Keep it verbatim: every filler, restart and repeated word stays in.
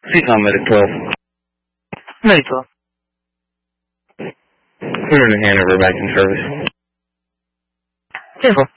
Seacom Medic twelve. Medic twelve. We're going to hand over back in service. ten four.